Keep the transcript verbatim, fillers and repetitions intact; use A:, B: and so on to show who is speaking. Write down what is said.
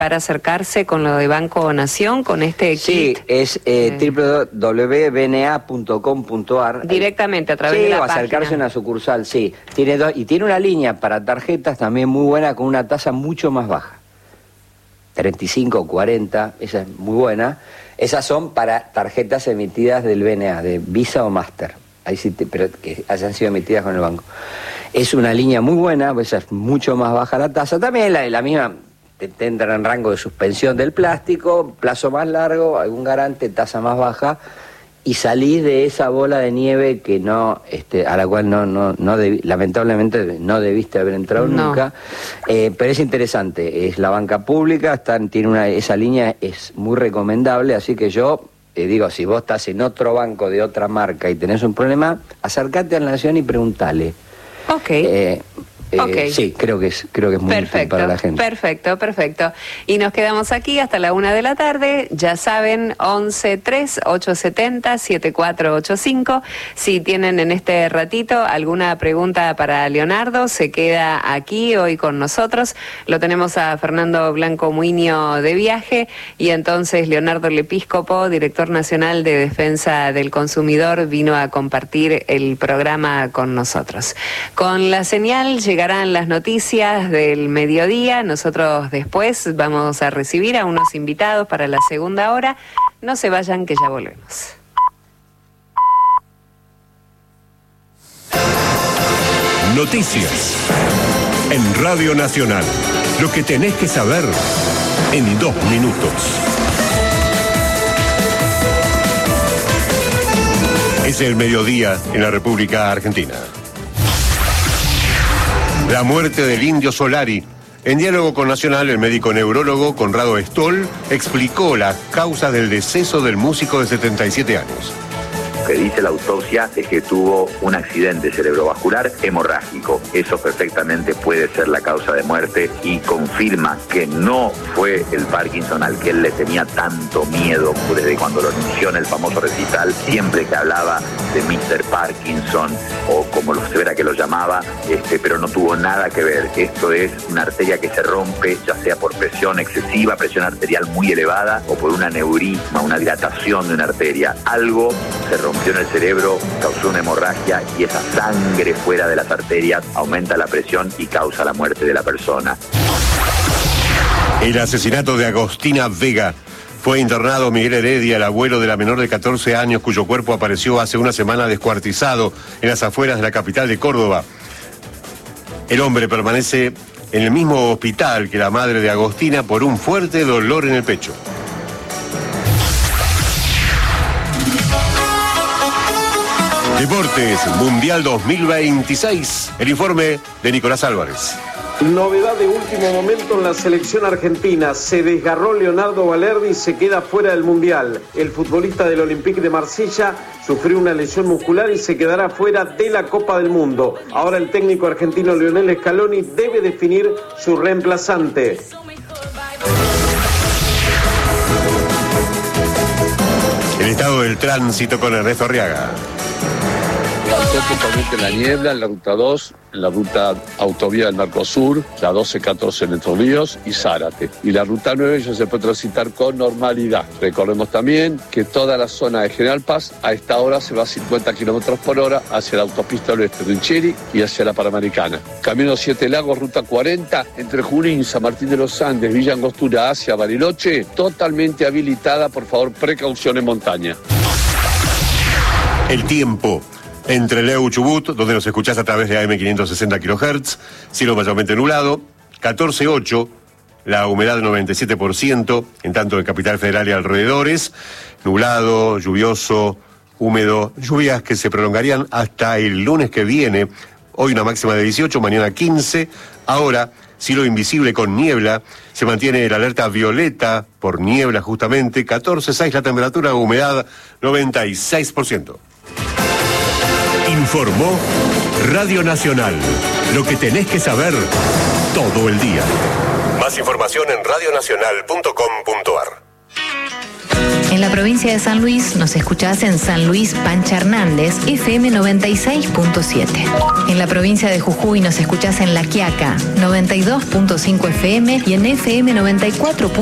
A: para acercarse con lo de Banco Nación, con este
B: sí,
A: kit.
B: Sí, es eh, eh. w w w punto b n a punto com punto a r.
A: Directamente a través
B: sí,
A: de la
B: o
A: página.
B: acercarse a una sucursal, sí. Tiene dos, y tiene una línea para tarjetas también muy buena, con una tasa mucho más baja. treinta y cinco, cuarenta, esa es muy buena. Esas son para tarjetas emitidas del B N A, de Visa o Master. Ahí sí, te, pero que hayan sido emitidas con el banco. Es una línea muy buena, pues es mucho más baja la tasa. También la, la misma... tendrá en rango de suspensión del plástico, plazo más largo, algún garante, tasa más baja, y salís de esa bola de nieve que no, este, a la cual no, no, no debi, lamentablemente no debiste haber entrado no. nunca. Eh, pero es interesante, es la banca pública, están, tiene una, esa línea es muy recomendable, así que yo eh, digo, si vos estás en otro banco de otra marca y tenés un problema, acércate a la Nación y preguntale.
A: Ok.
B: Eh, Eh,
A: okay.
B: Sí, creo que es, creo que es muy útil para la gente.
A: Perfecto, perfecto. Y nos quedamos aquí hasta la una de la tarde. Ya saben, once tres ocho siete cero siete cuatro ocho cinco. Si tienen en este ratito alguna pregunta para Leonardo, se queda aquí hoy con nosotros. Lo tenemos a Fernando Blanco Muiño de viaje y entonces Leonardo Lepíscopo, director nacional de Defensa del Consumidor, vino a compartir el programa con nosotros. Con la señal llega Llegarán las noticias del mediodía. Nosotros después vamos a recibir a unos invitados para la segunda hora. No se vayan, que ya volvemos.
C: Noticias en Radio Nacional. Lo que tenés que saber en dos minutos. Es el mediodía en la República Argentina. La muerte del Indio Solari. En diálogo con Nacional, el médico neurólogo Conrado Stoll explicó las causas del deceso del músico de setenta y siete años.
D: Lo que dice la autopsia es que tuvo un accidente cerebrovascular hemorrágico. Eso perfectamente puede ser la causa de muerte y confirma que no fue el Parkinson al que él le tenía tanto miedo desde cuando lo anunció en el famoso recital. Siempre que hablaba de míster Parkinson o como lo severa que lo llamaba, este, pero no tuvo nada que ver. Esto es una arteria que se rompe, ya sea por presión excesiva, presión arterial muy elevada o por un aneurisma, una dilatación de una arteria. Algo se rompió en el cerebro, causó una hemorragia y esa sangre fuera de las arterias aumenta la presión y causa la muerte de la persona.
C: El asesinato de Agostina Vega. Fue internado Miguel Heredia, el abuelo de la menor de catorce años, cuyo cuerpo apareció hace una semana descuartizado en las afueras de la capital de Córdoba. El hombre permanece en el mismo hospital que la madre de Agostina por un fuerte dolor en el pecho. Deportes, Mundial dos mil veintiséis. El informe de Nicolás Álvarez.
E: Novedad de último momento en la selección argentina. Se desgarró Leonardo Valerdi y se queda fuera del Mundial. El futbolista del Olympique de Marsella sufrió una lesión muscular y se quedará fuera de la Copa del Mundo. Ahora el técnico argentino Lionel Scaloni debe definir su reemplazante.
C: El estado del tránsito con Ernesto Arriaga.
F: Totalmente en la niebla, en la ruta dos, en la ruta autovía del Mercosur, la doce catorce en Entre Ríos y Zárate. Y la ruta nueve ya se puede transitar con normalidad. Recordemos también que toda la zona de General Paz a esta hora se va a cincuenta kilómetros por hora hacia la autopista oeste de Incheri y hacia la Panamericana. Camino Siete Lagos, ruta cuarenta, entre Junín, San Martín de los Andes, Villa Angostura hacia Bariloche, totalmente habilitada. Por favor, precaución en montaña.
C: El tiempo. Entre Leu y Chubut, donde nos escuchás a través de A M quinientos sesenta kilohertz, cielo mayormente nublado, catorce ocho, la humedad noventa y siete por ciento, en tanto en Capital Federal y alrededores, nublado, lluvioso, húmedo, lluvias que se prolongarían hasta el lunes que viene, hoy una máxima de dieciocho, mañana quince, ahora cielo invisible con niebla, se mantiene la alerta violeta por niebla justamente, catorce seis la temperatura, humedad noventa y seis por ciento.
G: Informó Radio Nacional. Lo que tenés que saber todo el día.
C: Más información en radio nacional punto com punto a r.
H: En la provincia de San Luis nos escuchás en San Luis Pancha Hernández, F M noventa y seis punto siete. En la provincia de Jujuy nos escuchás en La Quiaca, noventa y dos punto cinco F M y en F M noventa y cuatro punto siete.